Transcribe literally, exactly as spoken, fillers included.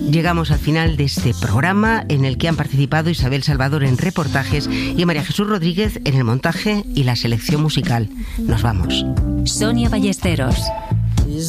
Llegamos al final de este programa en el que han participado Isabel Salvador en reportajes y María Jesús Rodríguez en el montaje y la selección musical. Nos vamos. Sonia Ballesteros.